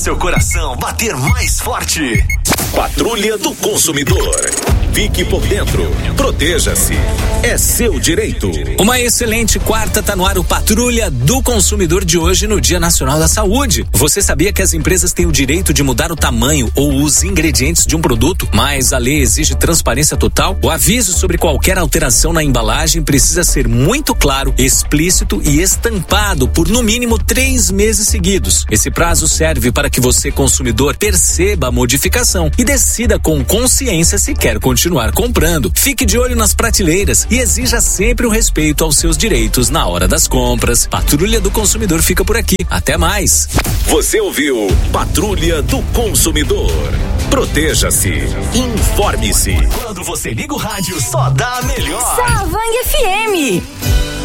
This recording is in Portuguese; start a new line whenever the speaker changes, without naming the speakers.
seu coração bater mais forte.
Patrulha do Consumidor. Fique por dentro. Proteja-se. É seu direito.
Uma excelente quarta, tá no ar o Patrulha do Consumidor de hoje no Dia Nacional da Saúde. Você sabia que as empresas têm o direito de mudar o tamanho ou os ingredientes de um produto, mas a lei exige transparência total? O aviso sobre qualquer alteração na embalagem precisa ser muito claro, explícito e estampado por no mínimo 3 meses seguidos. Esse prazo serve para que você, consumidor, perceba a modificação e decida com consciência se quer continuar comprando. Fique de olho nas prateleiras e exija sempre o respeito aos seus direitos na hora das compras. Patrulha do Consumidor fica por aqui. Até mais.
Você ouviu Patrulha do Consumidor. Proteja-se. Informe-se.
Quando você liga o rádio, só dá a melhor.
Savang FM.